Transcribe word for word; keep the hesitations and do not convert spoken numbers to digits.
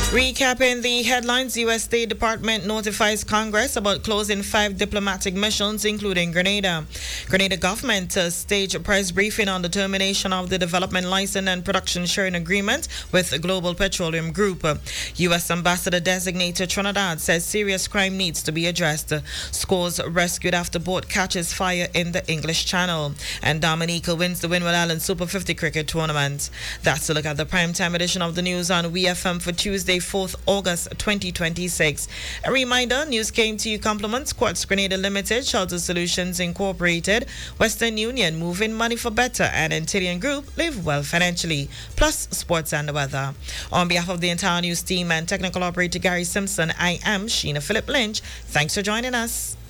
Recapping the headlines, U S State Department notifies Congress about closing five diplomatic missions, including Grenada. Grenada government uh, staged a press briefing on the termination of the development license and production sharing agreement with the Global Petroleum Group. Uh, U S Ambassador designated Trinidad says serious crime needs to be addressed. Uh, scores rescued after boat catches fire in the English Channel. And Dominica wins the Windward Island Super fifty cricket tournament. That's a look at the primetime edition of the news on W F M for Tuesday, fourth August twenty twenty-six. A reminder, news came to you compliments Quartz Grenada Limited, Shelter Solutions Incorporated, Western Union, Moving Money for Better, and Antillean Group, Live Well Financially, plus sports and the weather. On behalf of the entire news team and technical operator Gary Simpson, I am Sheena Philip Lynch. Thanks for joining us.